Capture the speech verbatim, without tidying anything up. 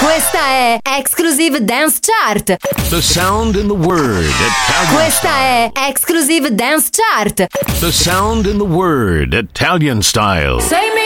Questa è Exclusive Dance Chart. The sound in the word Italian Questa style. è Exclusive Dance Chart. The sound in the word Italian style. Say me